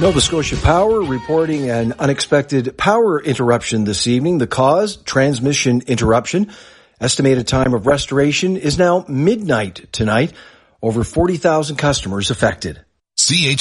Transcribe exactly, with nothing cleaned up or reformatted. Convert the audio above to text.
Nova Scotia Power reporting an unexpected power interruption this evening. The cause, transmission interruption. Estimated time of restoration is now midnight tonight. Over forty thousand customers affected. C H